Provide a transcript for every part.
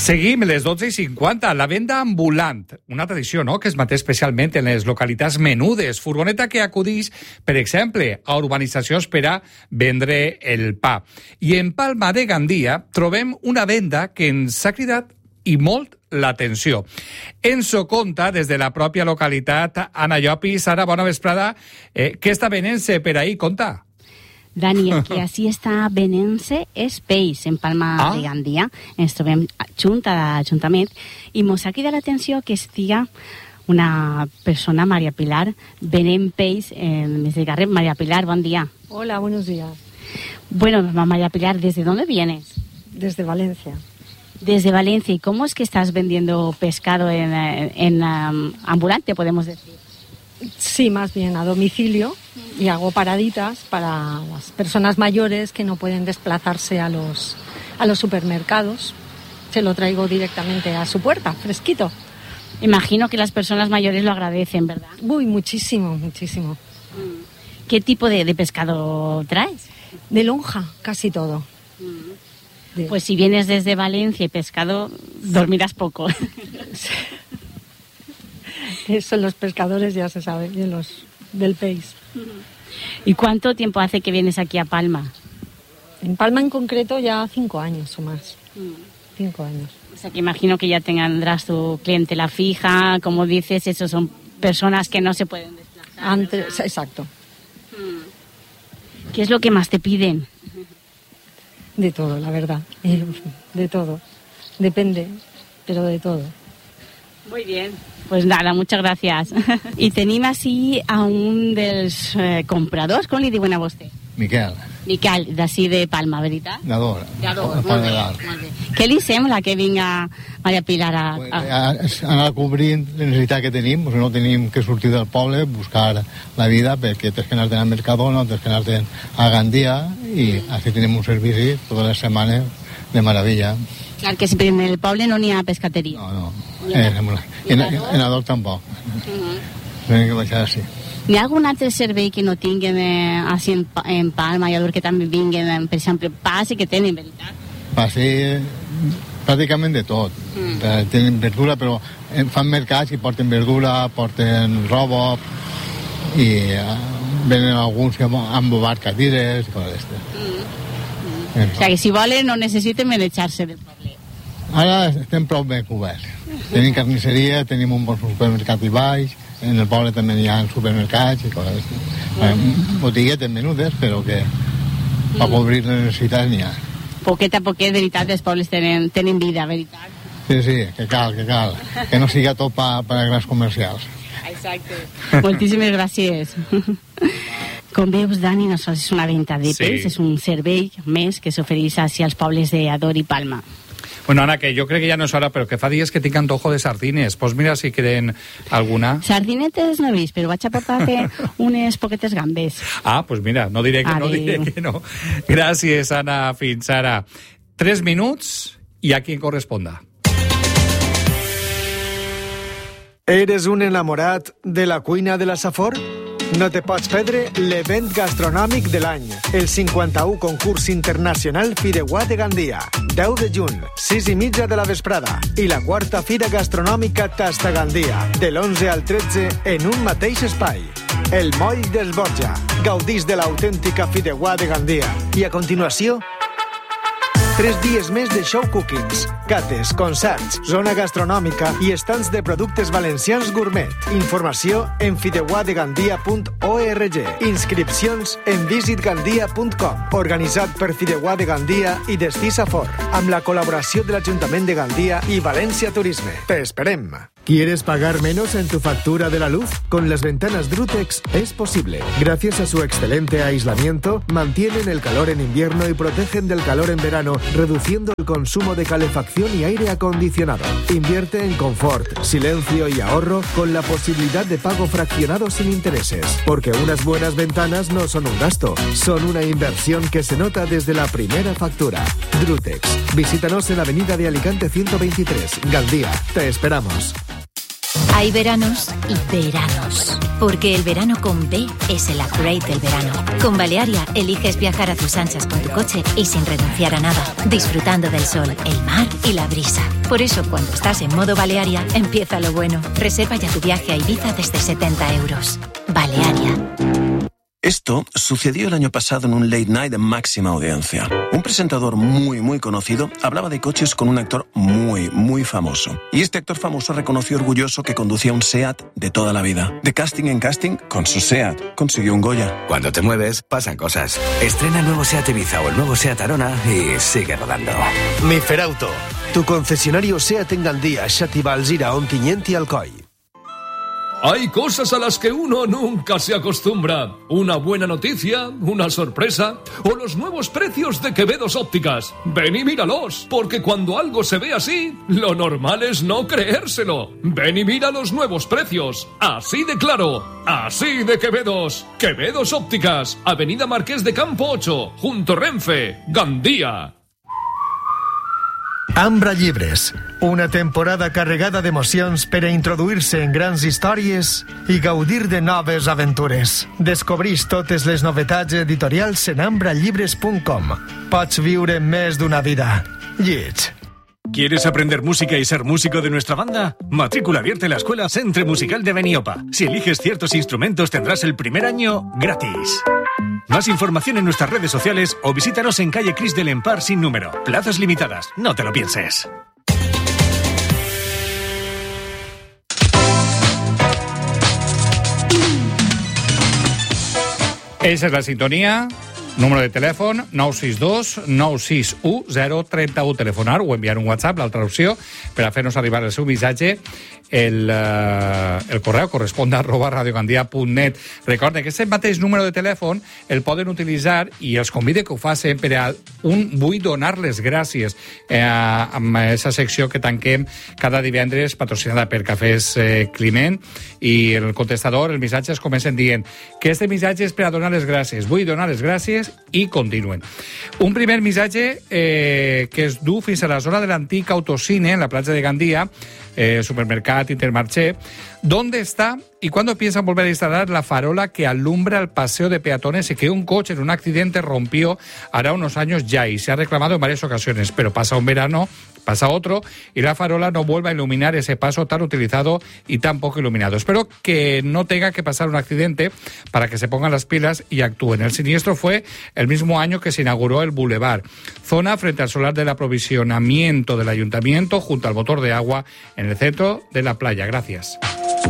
Seguim les 12:50. La venda ambulant, una tradició, no?, que es manté especialment en les localitats menudes. Furgoneta que acudeix, per exemple, a urbanitzacions per a vendre el pa. I en Palma de Gandia trobem una venda que ens ha cridat i molt l'atenció. Ens ho conta des de la pròpia localitat Anna Llopis. Ara, bona vesprada. Què està venent-se per ahí? Conta. Dani, el que així està venent-se és peix en Palma de Gandia. Ens trobem junt a l'Ajuntament i mos ha cridat l'atenció que estiga una persona, María Pilar, venent peix en mes del carrer. María Pilar, buen día. Hola, buenos días. Bueno, María Pilar, ¿desde dónde vienes? Desde Valencia. Desde Valencia. ¿Y cómo es que estás vendiendo pescado en ambulante, podemos decir? Sí, más bien a domicilio, y hago paraditas para las personas mayores que no pueden desplazarse a los supermercados. Se lo traigo directamente a su puerta, fresquito. Imagino que las personas mayores lo agradecen, ¿verdad? Uy, muchísimo, muchísimo. ¿Qué tipo de pescado traes? De lonja, casi todo. Pues si vienes desde Valencia y pescado, dormirás poco. Eso los pescadores ya se sabe, de del peix. ¿Y cuánto tiempo hace que vienes aquí a Palma? En Palma en concreto ya 5 años o más. 5 años. O sea que imagino que ya tendrás tu clientela fija, como dices, esos son personas que no se pueden desplazar. Antes, exacto. ¿Qué es lo que más te piden? De todo, la verdad. De todo. Depende, pero de todo. Muy bien. Pues nada, muchas gracias. I tenim així a un dels compradors, com li diuen a vostè? Miquel. Miquel, d'ací de Palma, veritat? D'Ador. Molt bé. Què li sembla que vinga María Pilar a... Anar cobrint la necessitat que tenim, o sigui, no tenim que sortir del poble, buscar la vida, perquè tens que anar-te'n al Mercadona, tens que anar-te'n a Gandia, i així tenim un servici totes les setmanes de meravella. Clar, que si en el poble no n'hi ha pescateria. No. En Ador tampoc. Tenim que baixar així. Hi ha algun altre servei que no tinguin així en Palma i Ador que també vinguin, per exemple, pas i que tenen, veritat? Pas i pràcticament de tot. Tenen verdura, però fan mercats i porten verdura, porten roba i venen alguns que han bobat cadires i coses d'aquestes. O sigui que si volen no necessiten manejar-se del poble. Ara estem prou ben coberts. Tenim carnisseria, tenim un bon supermercat i baix, en el poble també hi ha supermercats i coses així. Botiguetes menudes, però que per cobrir les necessitats n'hi ha. Poquet a poquet, veritat, els pobles tenen vida, veritat? Sí, que cal. Que no siga tot per a grans comercials. Exacte. Moltíssimes gràcies. Com veus, Dani, no sols és una venda de peix, és un servei més que s'ofereix als pobles d'Ador i Palma. Bueno, Ana, que jo crec que ja no és hora, però que fa dies que tinc antojo de sardines. Pues mira si queden alguna. Sardinetes no he vist, però vaig a portar-te unes poquetes gambes. Ah, pues mira, no diré que no. Gràcies, Ana. Fins ara. 3 minuts i a qui corresponda. Eres un enamorat de la cuina de la Safor? No te pots perdre l'event gastronòmic de l'any, el 51 concurs internacional Fideuà de Gandia, 10 de juny, 6:30 de la vesprada, i la 4ª Fira Gastronòmica Tasta Gandia, de l'11 al 13 en un mateix espai. El Moll dels Borja. Gaudís de l'autèntica Fideuà de Gandia. I a continuació, 3 dies més de show cookings, cates, concerts, zona gastronòmica i estants de productes valencians gourmet. Informació en fideuadegandia.org. Inscripcions en visitgandia.com. Organitzat per Fideuà de Gandia i Destí Safor, amb la col·laboració de l'Ajuntament de Gandia y Valencia Turisme. Te esperem. ¿Quieres pagar menos en tu factura de la luz? Con las ventanas Drutex es posible. Gracias a su excelente aislamiento, mantienen el calor en invierno y protegen del calor en verano, reduciendo el consumo de calefacción y aire acondicionado. Invierte en confort, silencio y ahorro con la posibilidad de pago fraccionado sin intereses. Porque unas buenas ventanas no son un gasto, son una inversión que se nota desde la primera factura. Drutex. Visítanos en la avenida de Alicante 123, Gandía. Te esperamos. Hay veranos y veranos. Porque el verano con B es el upgrade del verano. Con Balearia eliges viajar a tus anchas con tu coche y sin renunciar a nada, disfrutando del sol, el mar y la brisa. Por eso, cuando estás en modo Balearia, empieza lo bueno. Reserva ya tu viaje a Ibiza desde 70 euros. Balearia. Esto sucedió el año pasado en un late night de máxima audiencia. Un presentador muy conocido hablaba de coches con un actor muy famoso. Y este actor famoso reconoció orgulloso que conducía un SEAT de toda la vida. De casting en casting, con su SEAT consiguió un Goya. Cuando te mueves, pasan cosas. Estrena el nuevo SEAT Ibiza o el nuevo SEAT Arona y sigue rodando. Mi Ferauto, tu concesionario SEAT en Gandía, Xàtiva, Alzira, Ontinyent y Alcoi. Hay cosas a las que uno nunca se acostumbra. Una buena noticia, una sorpresa o los nuevos precios de Quevedos Ópticas. Ven y míralos, porque cuando algo se ve así, lo normal es no creérselo. Ven y mira los nuevos precios. Así de claro, así de Quevedos. Quevedos Ópticas, Avenida Marqués de Campo 8, junto Renfe, Gandía. Ambra Llibres, una temporada carregada d'emocions per a introduir-se en grans històries i gaudir de noves aventures. Descobrís totes les novetats editorials en ambrallibres.com. Pots viure més d'una vida. Lleig. ¿Quieres aprender música y ser músico de nuestra banda? Matrícula abierta en la Escuela Centre Musical de Beniopa. Si eliges ciertos instrumentos tendrás el primer año gratis. Más información en nuestras redes sociales o visítanos en calle Cris del Empar sin número. Plazas limitadas, no te lo pienses. Esa es la sintonía. Número de telèfon 962 961 031. Telefonar o enviar un WhatsApp, l'altra opció, per a fer-nos arribar el seu missatge. El correu correspon a @radiogandia.net. Recorden que aquest mateix número de telèfon el poden utilitzar i els convide que ho facin per a vull donar les gràcies amb aquesta secció que tanquem cada divendres patrocinada per Cafès Climent, i el contestador, els missatges comencen dient que este missatge és per a donar les gràcies, vull donar les gràcies, i continuen. Un primer missatge que es du fins a la zona de l'antic autocine en la platja de Gandia, supermercat Intermarché. ¿Dónde está y cuándo piensan volver a instalar la farola que alumbra el paseo de peatones y que un coche en un accidente rompió hará unos años ya y se ha reclamado en varias ocasiones? Pero pasa un verano, pasa otro y la farola no vuelve a iluminar ese paso tan utilizado y tan poco iluminado. Espero que no tenga que pasar un accidente para que se pongan las pilas y actúen. El siniestro fue el mismo año que se inauguró el Boulevard, zona frente al solar del aprovisionamiento del ayuntamiento junto al motor de agua en el centro de la playa. Gracias.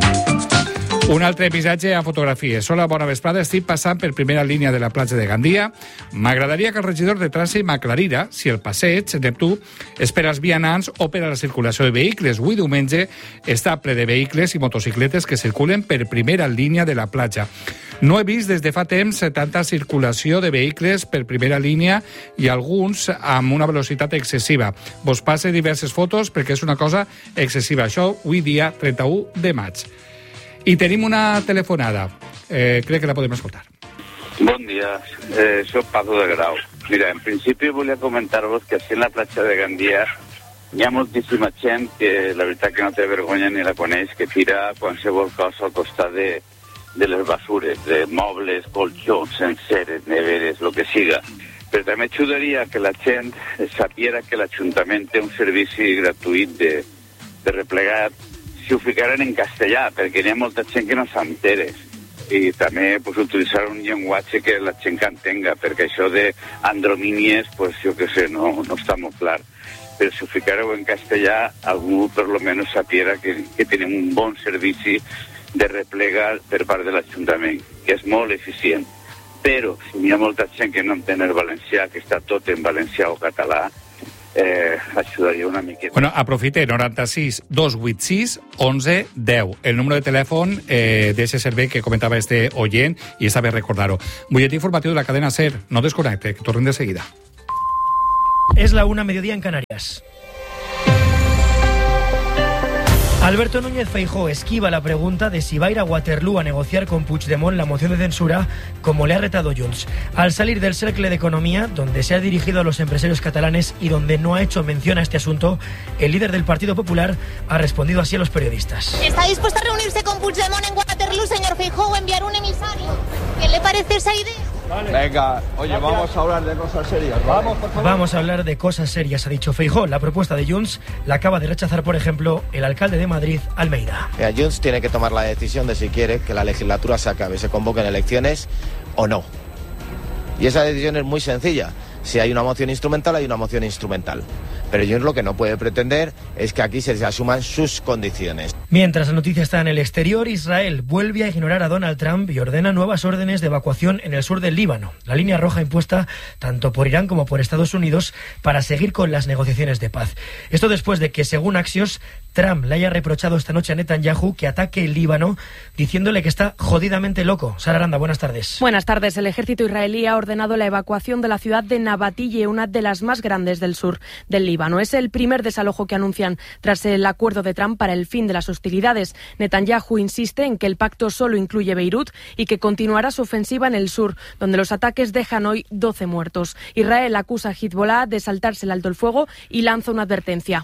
Un altre missatge a fotografies. Hola, bona vesprada. Estic passant per primera línia de la platja de Gandia. M'agradaria que el regidor de trànsit m'aclarira si el passeig Neptú és per als vianants o per a la circulació de vehicles. Avui diumenge està ple de vehicles i motocicletes que circulen per primera línia de la platja. No he vist des de fa temps tanta circulació de vehicles per primera línia i alguns amb una velocitat excessiva. Vos passe diverses fotos perquè és una cosa excessiva. Això avui dia 31 de maig. I tenim una telefonada. Crec que la podem escoltar. Bon dia, soc Paco de Grau. Mira, en principi volia comentar-vos que així en la platja de Gandia hi ha moltíssima gent que la veritat que no té vergonya ni la coneix, que tira qualsevol cosa al costat de les basures, de mobles, colxons, enceres, neveres, el que siga. Però també ajudaria que la gent sapiera que l'Ajuntament té un servici gratuït de replegar, si ho ficaren en castellà, perquè hi ha molta gent que no s'entera. I també utilitzar un llenguatge que la gent que entenga, perquè això d'andromínies, jo què sé, no està molt clar. Però si ho ficareu en castellà, algú per lo menos sapiera que tenim un bon servici de replegar per part de l'Ajuntament, que és molt eficient. Però si hi ha molta gent que no entén el valencià, que està tot en valencià o català, ajudaria una miqueta. Bueno, aprofite, 96 286 11 10. El número de telèfon d'ese servei que comentava este oient, i està bé recordar-ho. Butlletí informatiu de la cadena SER. No desconnecte, que tornem de seguida. Es la 1:00 mediodía en Canarias. Alberto Núñez Feijóo esquiva la pregunta de si va a ir a Waterloo a negociar con Puigdemont la moción de censura, como le ha retado Junts. Al salir del Cercle de Economía, donde se ha dirigido a los empresarios catalanes y donde no ha hecho mención a este asunto, el líder del Partido Popular ha respondido así a los periodistas. ¿Está dispuesto a reunirse con Puigdemont en Waterloo, señor Feijóo, o enviar un emisario? ¿Qué le parece esa idea? Vale. Venga, oye, gracias. Vamos a hablar de cosas serias, ¿vale? Vamos, por favor. Vamos a hablar de cosas serias, ha dicho Feijóo. La propuesta de Junts la acaba de rechazar, por ejemplo, el alcalde de Madrid, Almeida. Junts tiene que tomar la decisión de si quiere que la legislatura se acabe, se convoquen elecciones o no. Y esa decisión es muy sencilla. Si hay una moción instrumental, hay una moción instrumental. Pero Junts lo que no puede pretender es que aquí se asuman sus condiciones. Mientras la noticia está en el exterior, Israel vuelve a ignorar a Donald Trump y ordena nuevas órdenes de evacuación en el sur del Líbano, la línea roja impuesta tanto por Irán como por Estados Unidos para seguir con las negociaciones de paz. Esto después de que, según Axios, Trump le haya reprochado esta noche a Netanyahu que ataque el Líbano, diciéndole que está jodidamente loco. Sara Aranda, buenas tardes. Buenas tardes. El ejército israelí ha ordenado la evacuación de la ciudad de Nabatille, una de las más grandes del sur del Líbano. Es el primer desalojo que anuncian tras el acuerdo de Trump para el fin de las hostilidades. Netanyahu insiste en que el pacto solo incluye Beirut y que continuará su ofensiva en el sur, donde los ataques dejan hoy 12 muertos. Israel acusa a Hezbollah de saltarse el alto el fuego y lanza una advertencia.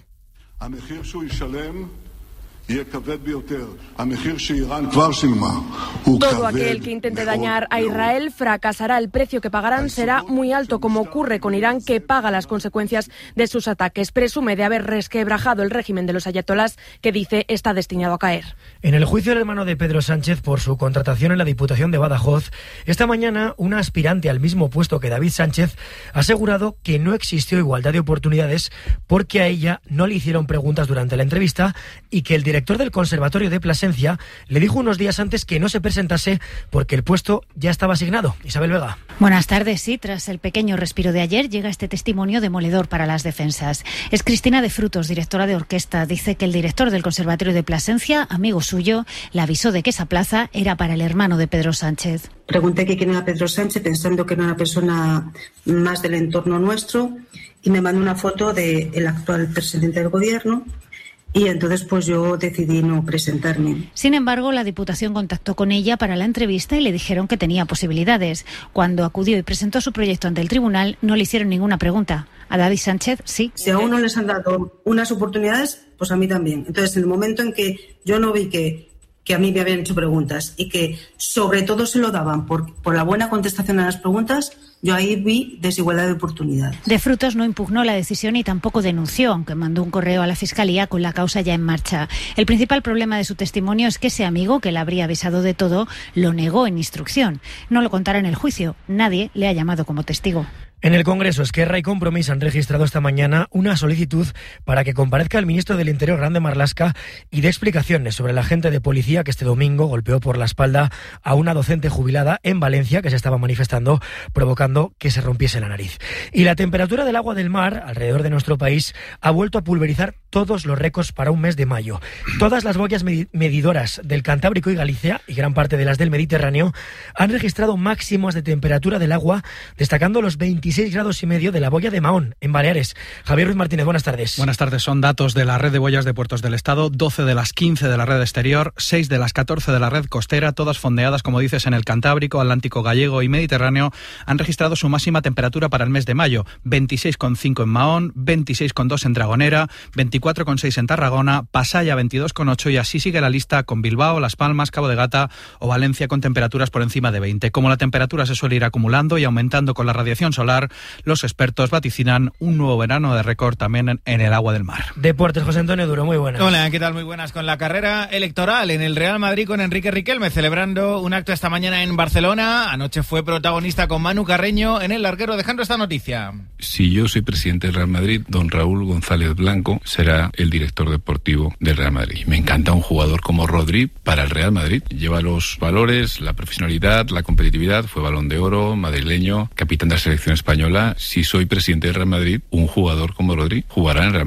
Todo aquel que intente dañar a Israel fracasará. El precio que pagarán será muy alto, como ocurre con Irán, que paga las consecuencias de sus ataques. Presume de haber resquebrajado el régimen de los ayatolás, que dice está destinado a caer. En el juicio del hermano de Pedro Sánchez por su contratación en la Diputación de Badajoz, esta mañana una aspirante al mismo puesto que David Sánchez ha asegurado que no existió igualdad de oportunidades porque a ella no le hicieron preguntas durante la entrevista y que el director del Conservatorio de Plasencia le dijo unos días antes que no se presentase porque el puesto ya estaba asignado. Isabel Vega. Buenas tardes. Sí, tras el pequeño respiro de ayer llega este testimonio demoledor para las defensas. Es Cristina de Frutos, directora de orquesta. Dice que el director del Conservatorio de Plasencia, amigo suyo, le avisó de que esa plaza era para el hermano de Pedro Sánchez. Pregunté que quién era Pedro Sánchez, pensando que era una persona más del entorno nuestro, y me mandó una foto del actual presidente del gobierno. Y entonces pues yo decidí no presentarme. Sin embargo, la Diputación contactó con ella para la entrevista y le dijeron que tenía posibilidades. Cuando acudió y presentó su proyecto ante el tribunal, no le hicieron ninguna pregunta. A David Sánchez, sí. Si a uno les han dado unas oportunidades, pues a mí también. Entonces, en el momento en que yo no vi que a mí me habían hecho preguntas y que sobre todo se lo daban por la buena contestación a las preguntas, yo ahí vi desigualdad de oportunidades. De Frutos no impugnó la decisión y tampoco denunció, aunque mandó un correo a la Fiscalía con la causa ya en marcha. El principal problema de su testimonio es que ese amigo, que le habría avisado de todo, lo negó en instrucción. No lo contará en el juicio. Nadie le ha llamado como testigo. En el Congreso, Esquerra y Compromís han registrado esta mañana una solicitud para que comparezca el ministro del Interior, Grande Marlaska, y dé explicaciones sobre el agente de policía que este domingo golpeó por la espalda a una docente jubilada en Valencia que se estaba manifestando, provocando que se rompiese la nariz. Y la temperatura del agua del mar alrededor de nuestro país ha vuelto a pulverizar todos los récords para un mes de mayo. Todas las boyas medidoras del Cantábrico y Galicia, y gran parte de las del Mediterráneo, han registrado máximos de temperatura del agua, destacando los 26 grados y medio de la boya de Mahón, en Baleares. Javier Ruiz Martínez, buenas tardes. Buenas tardes. Son datos de la red de boyas de puertos del Estado, 12 de las 15 de la red exterior, 6 de las 14 de la red costera, todas fondeadas, como dices, en el Cantábrico, Atlántico gallego y Mediterráneo, han registrado su máxima temperatura para el mes de mayo, 26,5 en Mahón, 26,2 en Dragonera, 24,6 en Tarragona, Pasaya 22,8 y así sigue la lista con Bilbao, Las Palmas, Cabo de Gata o Valencia con temperaturas por encima de 20. Como la temperatura se suele ir acumulando y aumentando con la radiación solar, los expertos vaticinan un nuevo verano de récord también en el agua del mar. Deportes, José Antonio Duro, muy buenas. Hola, ¿qué tal? Muy buenas. Con la carrera electoral en el Real Madrid con Enrique Riquelme celebrando un acto esta mañana en Barcelona. Anoche fue protagonista con Manu Carreño en el larguero, dejando esta noticia. Si yo soy presidente del Real Madrid, don Raúl González Blanco será el director deportivo del Real Madrid. Me encanta un jugador como Rodri para el Real Madrid. Lleva los valores, la profesionalidad, la competitividad, fue Balón de Oro, madrileño, capitán de la selección española. Si soy presidente del Real Madrid, un jugador como Rodri jugará en el Real Madrid.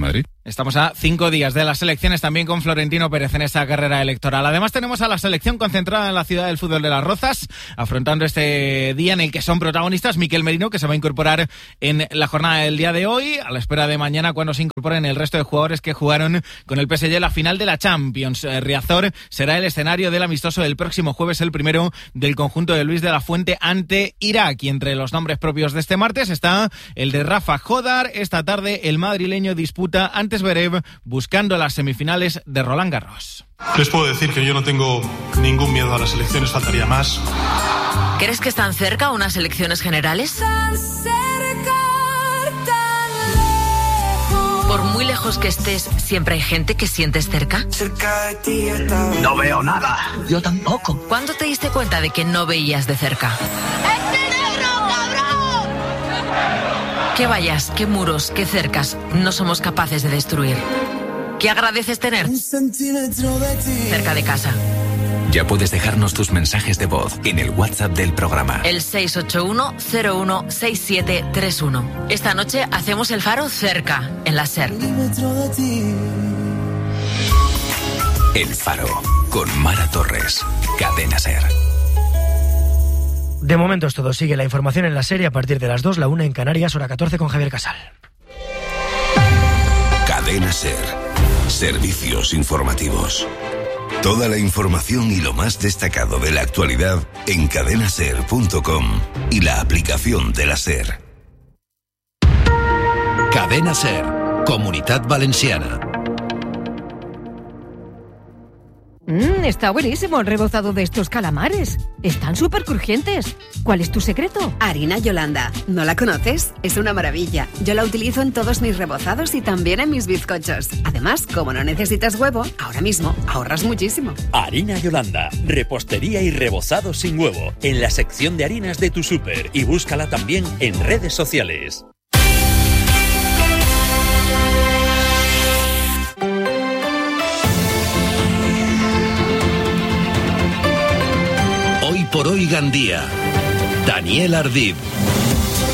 Estamos a 5 días de las elecciones, también con Florentino Pérez en esta carrera electoral. Además tenemos a la selección concentrada en la ciudad del fútbol de Las Rozas, afrontando este día en el que son protagonistas Miquel Merino, que se va a incorporar en la jornada del día de hoy, a la espera de mañana cuando se incorporen el resto de jugadores que jugaron con el PSG la final de la Champions. Riazor será el escenario del amistoso del próximo jueves, el primero del conjunto de Luis de la Fuente ante Irak. Y entre los nombres propios de este martes está el de Rafa Jodar. Esta tarde el madrileño disputa ante Zverev, buscando las semifinales de Roland Garros. Les puedo decir que yo no tengo ningún miedo a las elecciones, faltaría más. ¿Crees que están cerca unas elecciones generales? Por muy lejos que estés, ¿siempre hay gente que sientes cerca? No veo nada. Yo tampoco. ¿Cuándo te diste cuenta de que no veías de cerca? ¿Qué vallas, qué muros, qué cercas no somos capaces de destruir? ¿Qué agradeces tener cerca de casa? Ya puedes dejarnos tus mensajes de voz en el WhatsApp del programa. El 681-016731. Esta noche hacemos el faro cerca, en la SER. El Faro, con Mara Torres. Cadena SER. De momento es todo. Sigue la información en la serie a partir de las 2, la 1 en Canarias, hora 14 con Javier Casal. Cadena SER. Servicios informativos. Toda la información y lo más destacado de la actualidad en cadenaser.com y la aplicación de la SER. Cadena SER, Comunitat Valenciana. Está buenísimo el rebozado de estos calamares. Están súper crujientes. ¿Cuál es tu secreto? Harina Yolanda. ¿No la conoces? Es una maravilla. Yo la utilizo en todos mis rebozados y también en mis bizcochos. Además, como no necesitas huevo, ahora mismo ahorras muchísimo. Harina Yolanda. Repostería y rebozado sin huevo. En la sección de harinas de tu súper. Y búscala también en redes sociales. Hoy por hoy Gandía. Daniel Ardid.